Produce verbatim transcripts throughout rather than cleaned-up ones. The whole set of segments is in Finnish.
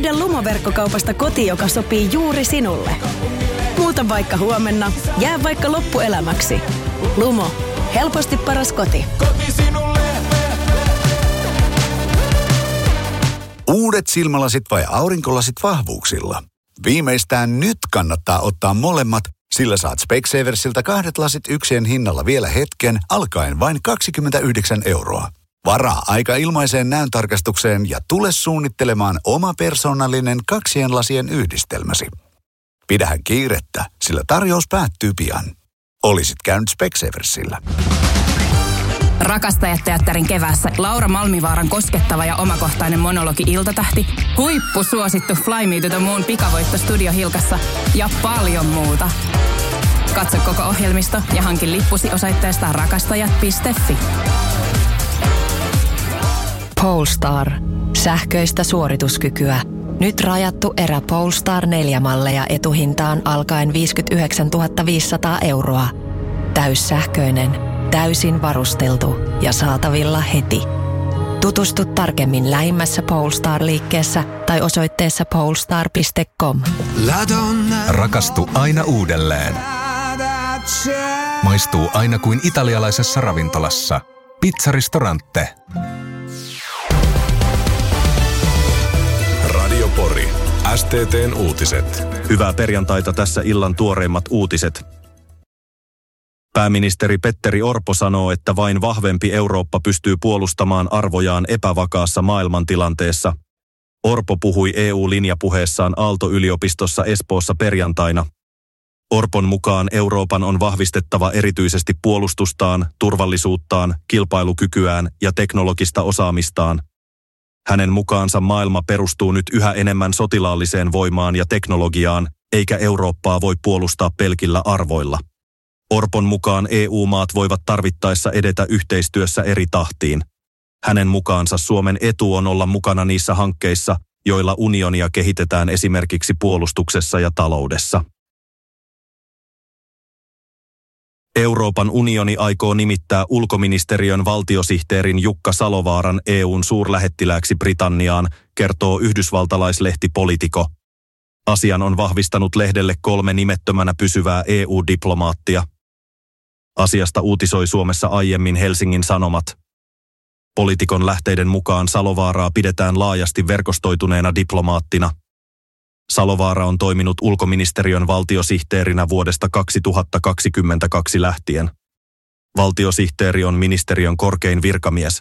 Löydä Lumo-verkkokaupasta koti, joka sopii juuri sinulle. Muuta vaikka huomenna, jää vaikka loppuelämäksi. Lumo. Helposti paras koti. Koti sinulle. Uudet silmälasit vai aurinkolasit vahvuuksilla? Viimeistään nyt kannattaa ottaa molemmat, sillä saat Specsaversilta kahdet lasit yksien hinnalla vielä hetken, alkaen vain kaksikymmentäyhdeksän euroa. Varaa aika ilmaiseen näöntarkastukseen ja tule suunnittelemaan oma persoonallinen kaksien lasien yhdistelmäsi. Pidähän kiirettä, sillä tarjous päättyy pian. Olisit käynyt Specsaversilla. Rakastajateatterin keväässä Laura Malmivaaran koskettava ja omakohtainen monologi Iltatähti, huippusuosittu Fly Me to the Moon pikavoitto Studio Hilkassa ja paljon muuta. Katso koko ohjelmisto ja hankin lippusi osoitteesta rakastajat piste fi. Polestar. Sähköistä suorituskykyä. Nyt rajattu erä Polestar neljä malleja etuhintaan alkaen viisikymmentäyhdeksäntuhatta viisisataa euroa. Täyssähköinen, täysin varusteltu ja saatavilla heti. Tutustu tarkemmin lähimmässä Polestar-liikkeessä tai osoitteessa polestar piste com. Rakastu aina uudelleen. Maistuu aina kuin italialaisessa ravintolassa. Pizzaristorante. Radio Pori. S T T:n uutiset. Hyvää perjantaita, tässä illan tuoreimmat uutiset. Pääministeri Petteri Orpo sanoo, että vain vahvempi Eurooppa pystyy puolustamaan arvojaan epävakaassa maailmantilanteessa. Orpo puhui E U-linjapuheessaan Aalto-yliopistossa Espoossa perjantaina. Orpon mukaan Euroopan on vahvistettava erityisesti puolustustaan, turvallisuuttaan, kilpailukykyään ja teknologista osaamistaan. Hänen mukaansa maailma perustuu nyt yhä enemmän sotilaalliseen voimaan ja teknologiaan, eikä Eurooppaa voi puolustaa pelkillä arvoilla. Orpon mukaan E U-maat voivat tarvittaessa edetä yhteistyössä eri tahtiin. Hänen mukaansa Suomen etu on olla mukana niissä hankkeissa, joilla unionia kehitetään esimerkiksi puolustuksessa ja taloudessa. Euroopan unioni aikoo nimittää ulkoministeriön valtiosihteerin Jukka Salovaaran E U:n suurlähettilääksi Britanniaan, kertoo yhdysvaltalaislehti Politico. Asian on vahvistanut lehdelle kolme nimettömänä pysyvää E U-diplomaattia. Asiasta uutisoi Suomessa aiemmin Helsingin Sanomat. Politikon lähteiden mukaan Salovaaraa pidetään laajasti verkostoituneena diplomaattina. Salovaara on toiminut ulkoministeriön valtiosihteerinä vuodesta kaksituhattakaksikymmentäkaksi lähtien. Valtiosihteeri on ministeriön korkein virkamies.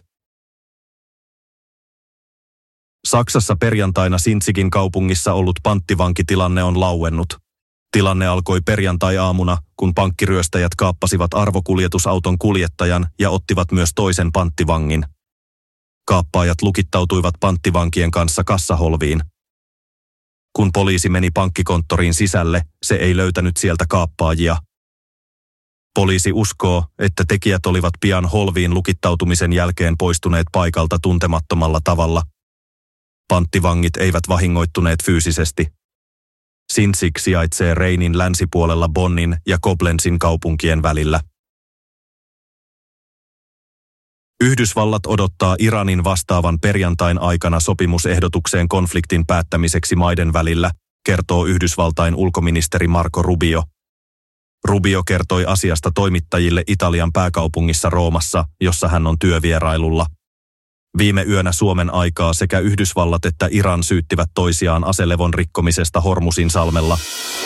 Saksassa perjantaina Sinzigin kaupungissa ollut panttivankitilanne on lauennut. Tilanne alkoi perjantai-aamuna, kun pankkiryöstäjät kaappasivat arvokuljetusauton kuljettajan ja ottivat myös toisen panttivangin. Kaappaajat lukittautuivat panttivankien kanssa kassaholviin. Kun poliisi meni pankkikonttoriin sisälle, se ei löytänyt sieltä kaappaajia. Poliisi uskoo, että tekijät olivat pian holviin lukittautumisen jälkeen poistuneet paikalta tuntemattomalla tavalla. Panttivangit eivät vahingoittuneet fyysisesti. Sinzig sijaitsee Reinin länsipuolella Bonnin ja Koblenzin kaupunkien välillä. Yhdysvallat odottaa Iranin vastaavan perjantain aikana sopimusehdotukseen konfliktin päättämiseksi maiden välillä, kertoo Yhdysvaltain ulkoministeri Marco Rubio. Rubio kertoi asiasta toimittajille Italian pääkaupungissa Roomassa, jossa hän on työvierailulla. Viime yönä Suomen aikaa sekä Yhdysvallat että Iran syyttivät toisiaan aselevon rikkomisesta Hormusin salmella.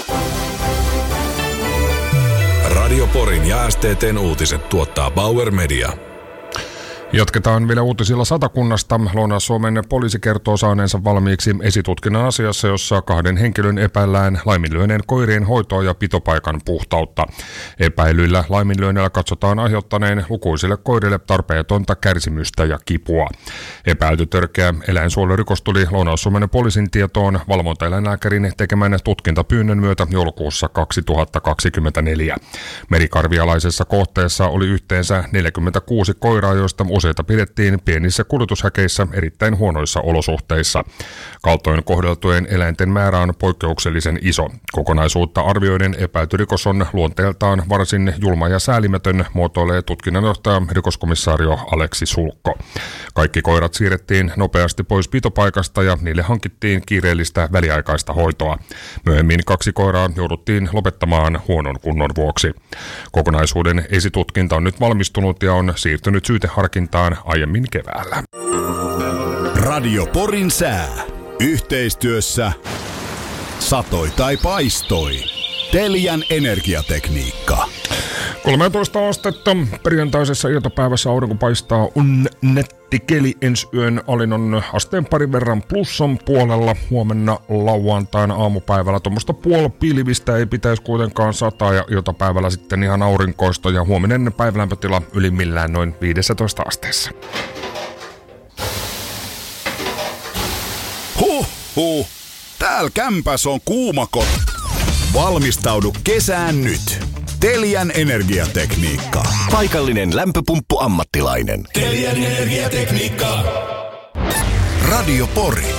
Radio Porin ja S T T:n uutiset tuottaa Bauer Media. Jatketaan vielä uutisilla Satakunnasta. Lounais-Suomen poliisi kertoo saaneensa valmiiksi esitutkinnan asiassa, jossa kahden henkilön epäillään laiminlyöneen koirien hoitoa ja pitopaikan puhtautta. Epäilyillä laiminlyönnillä katsotaan aiheuttaneen lukuisille koirille tarpeetonta kärsimystä ja kipua. Epäilty törkeä eläinsuojelurikos tuli Lounais-Suomen poliisin tietoon valvontaeläinlääkärin tekemän tutkintapyynnön myötä joulukuussa kaksituhattakaksikymmentäneljä. Merikarvialaisessa kohteessa oli yhteensä neljäkymmentäkuusi koiraa, joista useita pidettiin pienissä kuljetushäkeissä erittäin huonoissa olosuhteissa. Kaltoin kohdeltujen eläinten määrä on poikkeuksellisen iso. Kokonaisuutta arvioiden epäilty rikos on luonteeltaan varsin julma ja säälimätön, muotoilee tutkinnanjohtaja rikoskomissaario Aleksi Sulkko. Kaikki koirat siirrettiin nopeasti pois pitopaikasta ja niille hankittiin kiireellistä väliaikaista hoitoa. Myöhemmin kaksi koiraa jouduttiin lopettamaan huonon kunnon vuoksi. Kokonaisuuden esitutkinta on nyt valmistunut ja on siirtynyt syyteharkintaan aiemmin keväällä. Radio Porin sää. Yhteistyössä satoi tai paistoi. Telian energiatekniikka. kolmetoista astetta. Perjantaisessa iltapäivässä aurinko paistaa, on nettikeli. Ensi yön alin on asteen parin verran plussan puolella. Huomenna lauantaina aamupäivällä tuommoista puolipilvistä ei pitäisi kuitenkaan sataa ja iltapäivällä sitten ihan aurinkoista ja huominen päivälämpötila ylimmillään noin viisitoista asteessa. Huh, huh. Täällä kämpäs on kuumako. Valmistaudu kesään nyt. Telian energiatekniikka. Paikallinen lämpöpumppu-ammattilainen. Telian energiatekniikka. Radio Pori.